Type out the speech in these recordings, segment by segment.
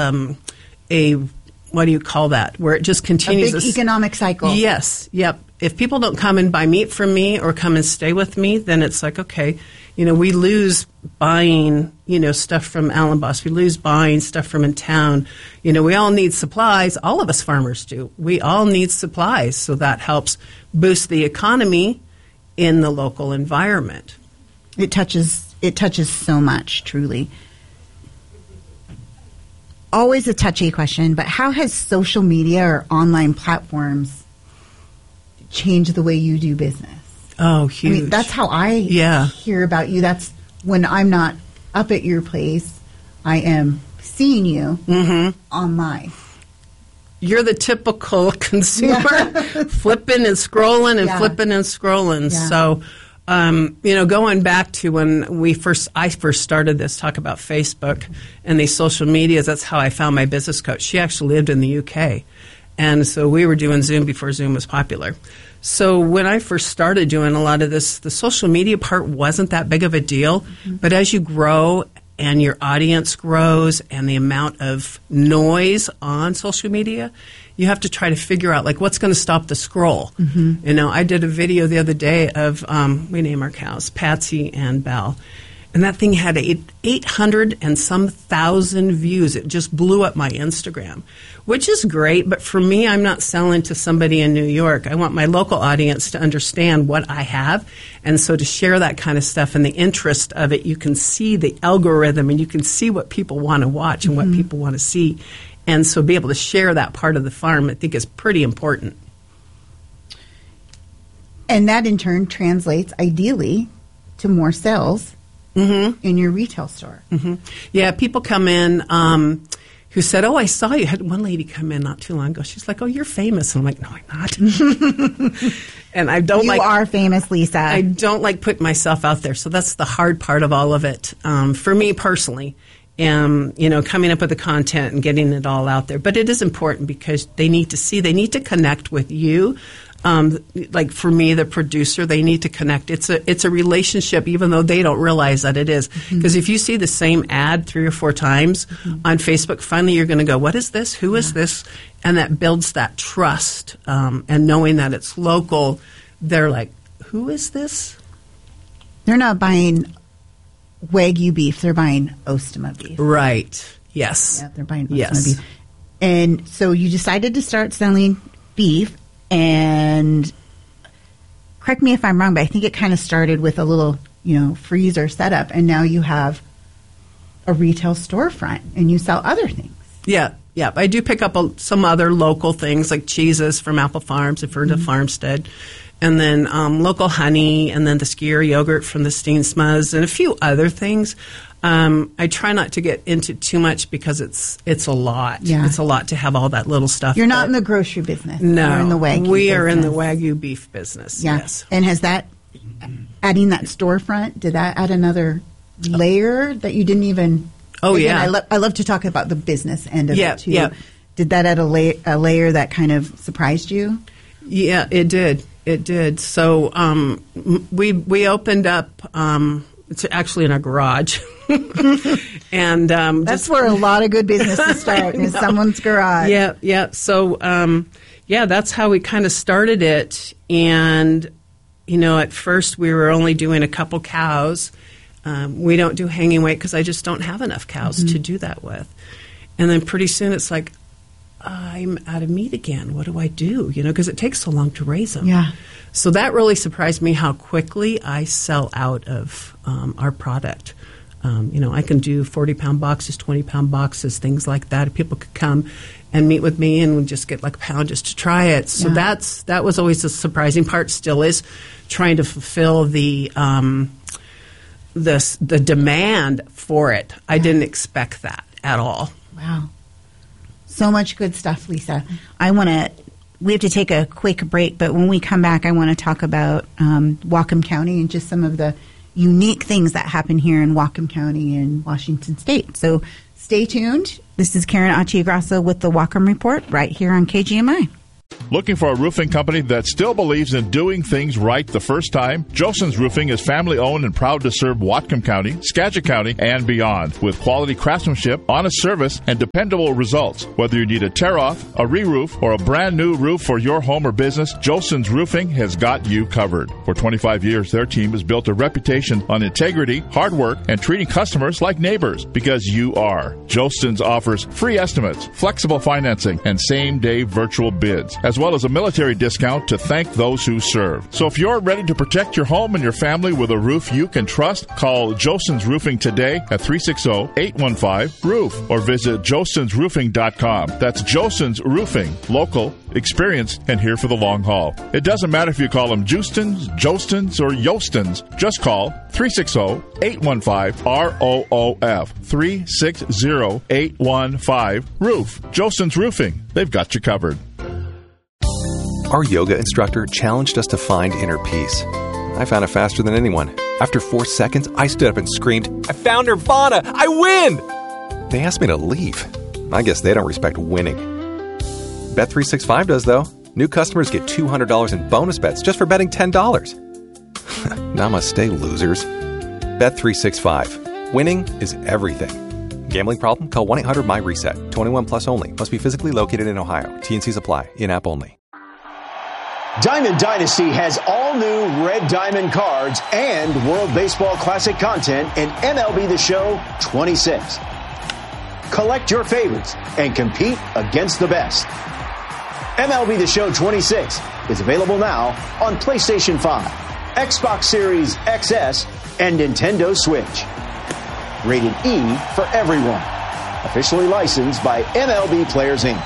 a what do you call that? Where it just continues. A big economic cycle. Yes. Yep. If people don't come and buy meat from me or come and stay with me, then it's like, okay, we lose buying, stuff from Allen Boss. We lose buying stuff from in town. We all need supplies. All of us farmers do. We all need supplies. So that helps boost the economy in the local environment. It touches so much, truly. Always a touchy question, but how has social media or online platforms changed the way you do business? Oh, huge. I mean, that's how I hear about you. That's when I'm not up at your place, I am seeing you online. You're the typical consumer, flipping and scrolling and flipping and scrolling. Yeah. So, going back to when I first started this, talk about Facebook and these social medias, that's how I found my business coach. She actually lived in the UK. And so we were doing Zoom before Zoom was popular. So when I first started doing a lot of this, the social media part wasn't that big of a deal. Mm-hmm. But as you grow and your audience grows and the amount of noise on social media, you have to try to figure out, what's going to stop the scroll. Mm-hmm. I did a video the other day of, we name our cows, Patsy and Belle. And that thing had 800 and some thousand views. It just blew up my Instagram, which is great. But for me, I'm not selling to somebody in New York. I want my local audience to understand what I have. And so to share that kind of stuff and the interest of it, you can see the algorithm and you can see what people want to watch and what people want to see. And so be able to share that part of the farm, I think, is pretty important. And that, in turn, translates, ideally, to more sales in your retail store. Mm-hmm. Yeah, people come in who said, I saw you. I had one lady come in not too long ago. She's like, you're famous. And I'm like, no, I'm not. And I don't You are famous, Lisa. I don't like putting myself out there. So that's the hard part of all of it for me personally. Coming up with the content and getting it all out there. But it is important because they need to connect with you. Like for me, the producer, they need to connect. It's a relationship, even though they don't realize that it is. Because if you see the same ad 3 or 4 times on Facebook, finally you're going to go, what is this? Who is this? And that builds that trust. And knowing that it's local, they're like, who is this? They're not buying Wagyu beef. They're buying Ostema beef. Right. Yes. Yeah, they're buying Ostema beef. And so you decided to start selling beef. And correct me if I'm wrong, but I think it kind of started with a little, freezer setup, and now you have a retail storefront, and you sell other things. Yeah. I do pick up some other local things like cheeses from Apple Farms and Ferndale Farmstead, and then local honey, and then the Skier yogurt from the Steensmas, and a few other things. I try not to get into too much because it's a lot. Yeah. It's a lot to have all that little stuff. You're not in the grocery business. No. You're in the Wagyu We are business. in the Wagyu beef business. Yeah. Yes. And has that, adding that storefront, did that add another layer that you didn't even... Oh, again, yeah. I love to talk about the business end of it, too. Yeah. Did that add a layer that kind of surprised you? Yeah, it did. It did. So we opened up... it's actually in our garage. And that's where a lot of good businesses start, is someone's garage. Yeah. So, that's how we kind of started it. And, at first we were only doing a couple cows. We don't do hanging weight because I just don't have enough cows to do that with. And then pretty soon it's like, I'm out of meat again. What do I do? Because it takes so long to raise them. Yeah. So that really surprised me how quickly I sell out of our product. I can do 40-pound boxes, 20-pound boxes, things like that. People could come and meet with me and just get like a pound just to try it. So that was always the surprising part. Still is trying to fulfill the demand for it. I didn't expect that at all. Wow. So much good stuff, Lisa. We have to take a quick break, but when we come back, I want to talk about Whatcom County and just some of the unique things that happen here in Whatcom County in Washington State. So stay tuned. This is Karen Achiagrasso with the Whatcom Report right here on KGMI. Looking for a roofing company that still believes in doing things right the first time? Joson's Roofing is family-owned and proud to serve Whatcom County, Skagit County, and beyond with quality craftsmanship, honest service, and dependable results. Whether you need a tear-off, a re-roof, or a brand-new roof for your home or business, Joson's Roofing has got you covered. For 25 years, their team has built a reputation on integrity, hard work, and treating customers like neighbors, because you are. Joson's offers free estimates, flexible financing, and same-day virtual bids, as well as a military discount to thank those who serve. So if you're ready to protect your home and your family with a roof you can trust, call Joson's Roofing today at 360-815-ROOF or visit josonsroofing.com. That's Joson's Roofing, local, experienced, and here for the long haul. It doesn't matter if you call them Justins, Jostins, or Yostins. Just call 360-815-ROOF. 360-815-ROOF. Joson's Roofing. They've got you covered. Our yoga instructor challenged us to find inner peace. I found it faster than anyone. After 4 seconds, I stood up and screamed, "I found Nirvana! I win!" They asked me to leave. I guess they don't respect winning. Bet365 does, though. New customers get $200 in bonus bets just for betting $10. Namaste, losers. Bet365. Winning is everything. Gambling problem? Call 1-800-MY-RESET. 21 plus only. Must be physically located in Ohio. T&Cs apply. In-app only. Diamond Dynasty has all new Red Diamond cards and World Baseball Classic content in MLB The Show 26. Collect your favorites and compete against the best. MLB The Show 26 is available now on PlayStation 5, Xbox Series XS, and Nintendo Switch. Rated E for everyone. Officially licensed by MLB Players Inc.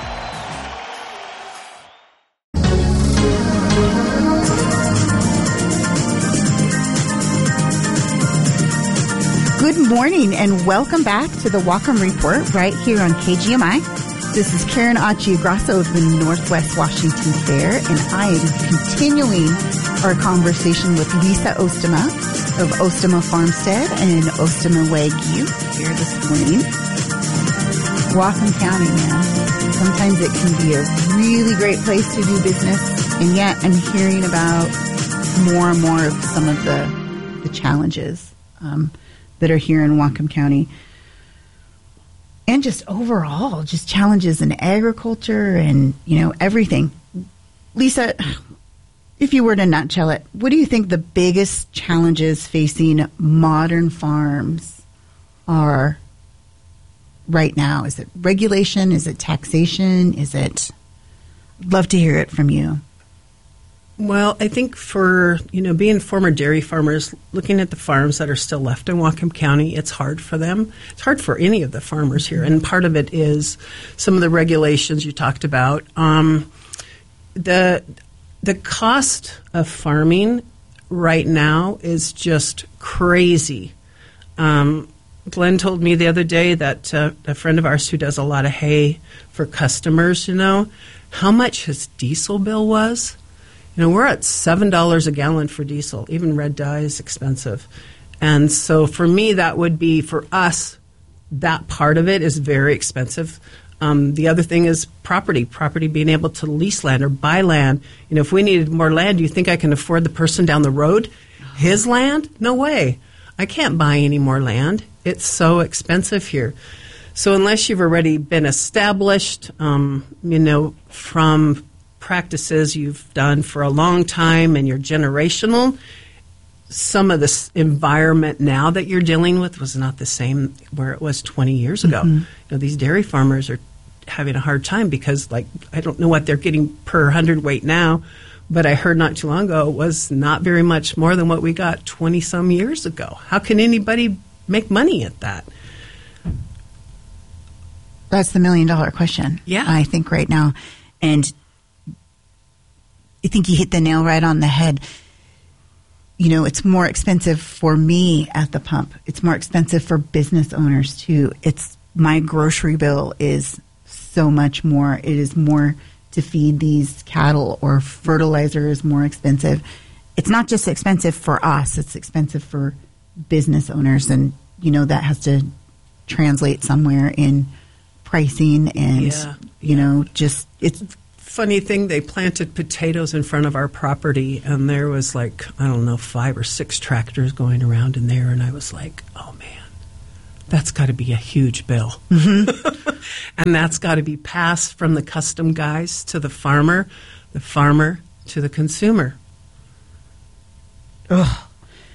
Good morning and welcome back to the Whatcom Report right here on KGMI. This is Karen Acciagrasso of the Northwest Washington Fair, and I am continuing our conversation with Lisa Oostema of Oostema Farmstead and Oostema Wagyu here this morning. Whatcom County, man. Sometimes it can be a really great place to do business, and yet I'm hearing about more and more of some of the challenges that are here in Whatcom County. And just overall, just challenges in agriculture and, everything. Lisa, if you were to nutshell it, what do you think the biggest challenges facing modern farms are right now? Is it regulation? Is it taxation? I'd love to hear it from you. Well, I think for, being former dairy farmers, looking at the farms that are still left in Whatcom County, it's hard for them. It's hard for any of the farmers here. And part of it is some of the regulations you talked about. The cost of farming right now is just crazy. Glenn told me the other day that a friend of ours who does a lot of hay for customers, how much his diesel bill was. We're at $7 a gallon for diesel. Even red dye is expensive. And so for me, that would be, for us, that part of it is very expensive. The other thing is property being able to lease land or buy land. If we needed more land, do you think I can afford the person down the road his land? No way. I can't buy any more land. It's so expensive here. So unless you've already been established, from practices you've done for a long time and you're generational, some of this environment now that you're dealing with was not the same where it was 20 years ago. Mm-hmm. These dairy farmers are having a hard time because, I don't know what they're getting per hundredweight now, but I heard not too long ago it was not very much more than what we got 20-some years ago. How can anybody make money at that? That's the million-dollar question, yeah, I think, right now. And I think you hit the nail right on the head. It's more expensive for me at the pump. It's more expensive for business owners, too. My grocery bill is so much more. It is more to feed these cattle, or fertilizer is more expensive. It's not just expensive for us. It's expensive for business owners. And, that has to translate somewhere in pricing and, just it's funny thing, they planted potatoes in front of our property, and there was 5 or 6 tractors going around in there, and I was like, oh man, that's got to be a huge bill. Mm-hmm. And that's got to be passed from the custom guys to the farmer to the consumer. Ugh.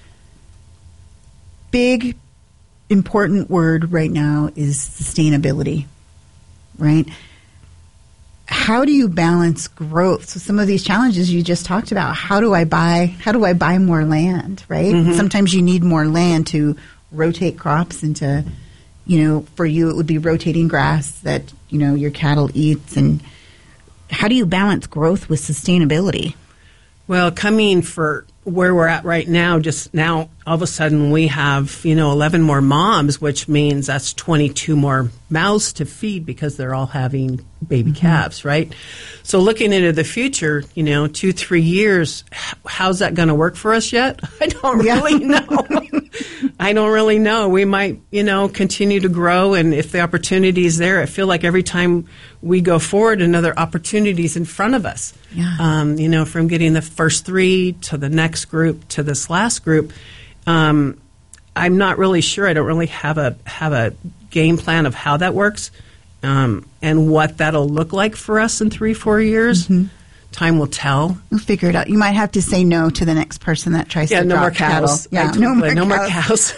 Big, important word right now is sustainability, right? How do you balance growth? So some of these challenges you just talked about, how do I buy more land, right? Mm-hmm. Sometimes you need more land to rotate crops into, for you it would be rotating grass that, your cattle eats. And how do you balance growth with sustainability? Well, coming for where we're at right now, just now, all of a sudden we have, 11 more moms, which means that's 22 more mouths to feed because they're all having baby calves, right? So looking into the future, 2-3 years, how's that going to work for us yet? I don't really know. I don't really know. We might, continue to grow, and if the opportunity is there, I feel like every time we go forward, another opportunity is in front of us. Yeah. From getting the first 3 to the next group to this last group. I'm not really sure. I don't really have a game plan of how that works, and what that'll look like for us in 3-4 years. Mm-hmm. Time will tell. We'll figure it out. You might have to say no to the next person that tries to drop cattle. Yeah, no more cows.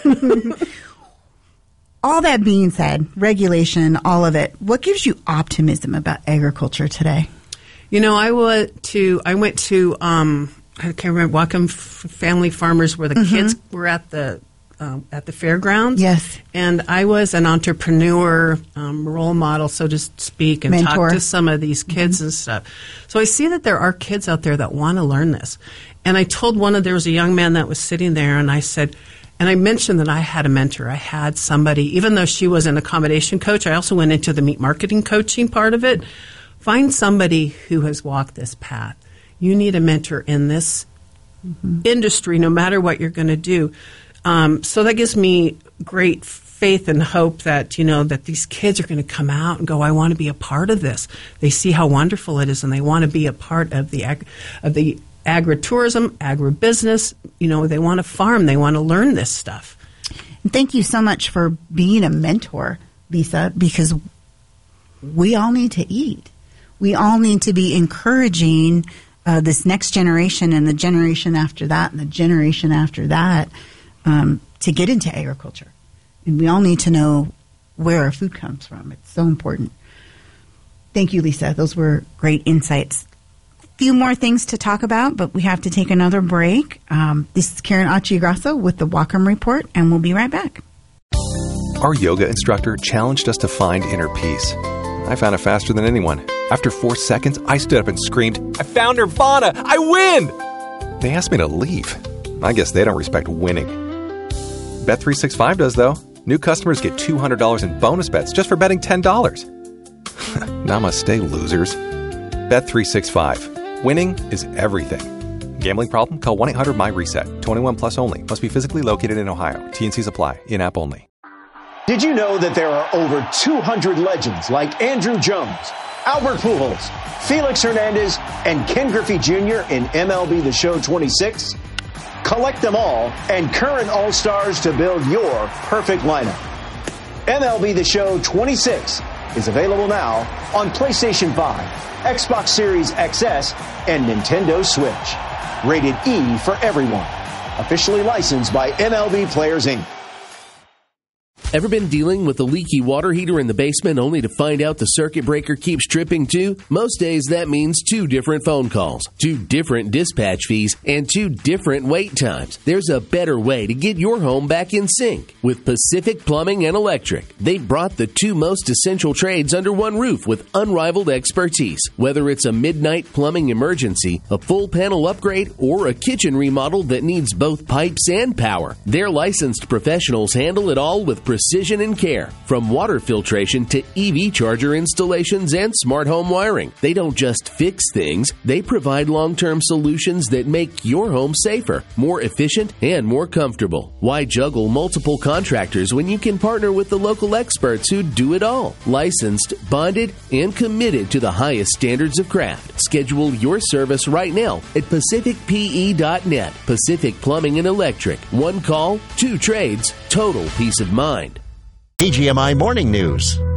All that being said, regulation, all of it, what gives you optimism about agriculture today? I went to I can't remember, Whatcom Family Farmers, where the kids were at the fairgrounds. Yes. And I was an entrepreneur role model, so to speak, and mentor. talk to some of these kids and stuff. So I see that there are kids out there that want to learn this. And I told there was a young man that was sitting there, and I said, and I mentioned that I had a mentor. I had somebody, even though she was an accommodation coach, I also went into the meat marketing coaching part of it. Find somebody who has walked this path. You need a mentor in this industry, no matter what you're going to do. So that gives me great faith and hope that, that these kids are going to come out and go, I want to be a part of this. They see how wonderful it is, and they want to be a part of the agritourism, agribusiness. They want to farm. They want to learn this stuff. And thank you so much for being a mentor, Lisa, because we all need to eat. We all need to be encouraging this next generation and the generation after that and the generation after that to get into agriculture. And we all need to know where our food comes from. It's so important. Thank you, Lisa. Those were great insights. A few more things to talk about, but we have to take another break. This is Karen Achigrasso with the Whatcom Report, and we'll be right back. Our yoga instructor challenged us to find inner peace. I found it faster than anyone. After 4 seconds, I stood up and screamed, I found Nirvana! I win! They asked me to leave. I guess they don't respect winning. Bet365 does, though. New customers get $200 in bonus bets just for betting $10. Namaste, losers. Bet365. Winning is everything. Gambling problem? Call 1-800-MY-RESET. 21 plus only. Must be physically located in Ohio. T&Cs apply. In-app only. Did you know that there are over 200 legends like Andrew Jones, Albert Pujols, Felix Hernandez, and Ken Griffey Jr. in MLB The Show 26? Collect them all and current All-Stars to build your perfect lineup. MLB The Show 26 is available now on PlayStation 5, Xbox Series XS, and Nintendo Switch. Rated E for everyone. Officially licensed by MLB Players, Inc. Ever been dealing with a leaky water heater in the basement only to find out the circuit breaker keeps tripping too? Most days that means 2 different phone calls, 2 different dispatch fees, and 2 different wait times. There's a better way to get your home back in sync. With Pacific Plumbing and Electric, they've brought the 2 most essential trades under one roof with unrivaled expertise. Whether it's a midnight plumbing emergency, a full panel upgrade, or a kitchen remodel that needs both pipes and power, their licensed professionals handle it all with precision precision and care. From water filtration to EV charger installations and smart home wiring. They don't just fix things, they provide long-term solutions that make your home safer, more efficient, and more comfortable. Why juggle multiple contractors when you can partner with the local experts who do it all? Licensed, bonded, and committed to the highest standards of craft. Schedule your service right now at PacificPE.net. Pacific Plumbing and Electric. One call, 2 trades, total peace of mind. PGMI Morning News.